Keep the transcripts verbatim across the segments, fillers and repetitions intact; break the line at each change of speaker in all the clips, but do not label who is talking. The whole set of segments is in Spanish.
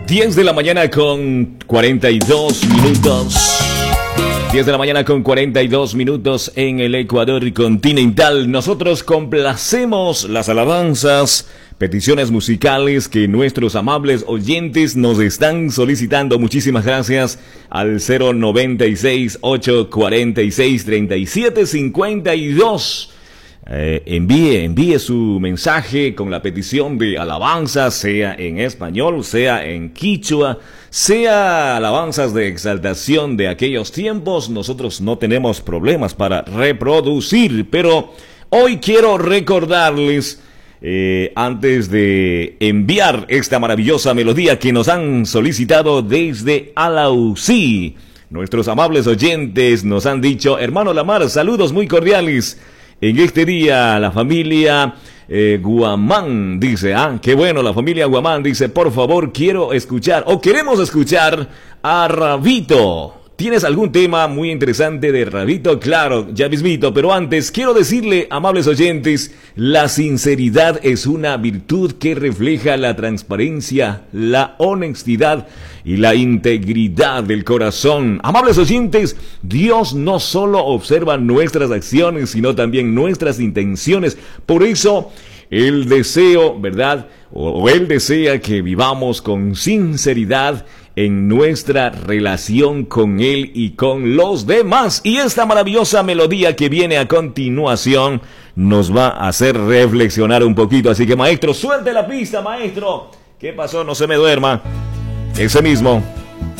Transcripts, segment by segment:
diez de la mañana con cuarenta y dos minutos. diez de la mañana con cuarenta y dos minutos en el Ecuador continental. Nosotros complacemos las alabanzas, peticiones musicales que nuestros amables oyentes nos están solicitando. Muchísimas gracias al cero noventa y seis, ocho cuarenta y seis, treinta y siete cincuenta y dos. Eh, envíe, envíe su mensaje con la petición de alabanza, sea en español, sea en quichua, sea alabanzas de exaltación de aquellos tiempos. Nosotros no tenemos problemas para reproducir, pero hoy quiero recordarles, eh, antes de enviar esta maravillosa melodía que nos han solicitado desde Alausí, nuestros amables oyentes nos han dicho: hermano Lamar, saludos muy cordiales. En este día, la familia eh, Guamán dice, ah, qué bueno, la familia Guamán dice, por favor, quiero escuchar, o queremos escuchar a Rabito. ¿Tienes algún tema muy interesante de Rabito? Claro, ya mismito, pero antes quiero decirle, amables oyentes, la sinceridad es una virtud que refleja la transparencia, la honestidad y la integridad del corazón. Amables oyentes, Dios no solo observa nuestras acciones, sino también nuestras intenciones. Por eso, el deseo, ¿verdad? O, o Él desea que vivamos con sinceridad en nuestra relación con Él y con los demás. Y esta maravillosa melodía que viene a continuación nos va a hacer reflexionar un poquito. Así que, maestro, suelte la pista, maestro. ¿Qué pasó? No se me duerma. Ese mismo.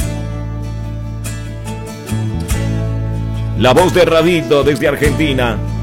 La voz de Rabito desde Argentina.